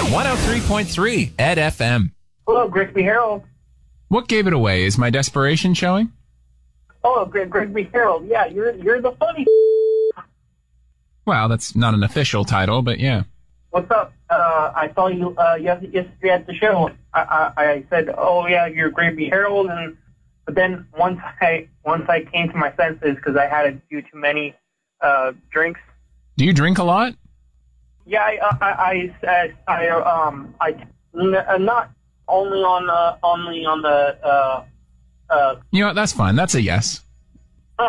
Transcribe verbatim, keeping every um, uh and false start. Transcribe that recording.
one oh three point three Ed F M. Hello, Grigsby Harold. What gave it away? Is my desperation showing? Hello, Grig- Grigsby Harold. Yeah, you're you're the funny. Well, that's not an official title, but yeah. What's up? Uh, I saw you uh, yesterday at the show. I, I, I said, oh, yeah, you're Grigsby Harold. And, but then once I once I came to my senses because I had a few too many uh, drinks. Do you drink a lot? Yeah, I, I, I, I, I um, I, n- not only on, uh, only on the, uh, uh. You know what? That's fine. That's a yes.